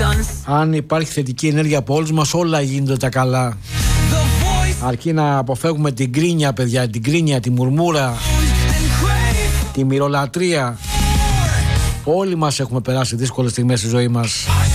Αν υπάρχει θετική ενέργεια από όλους μας, όλα γίνονται τα καλά. Αρκεί να αποφεύγουμε την κρίνια, παιδιά, την κρίνια, τη μουρμούρα, τη μυρολατρεία. Όλοι μας έχουμε περάσει δύσκολες στιγμές στη ζωή μας.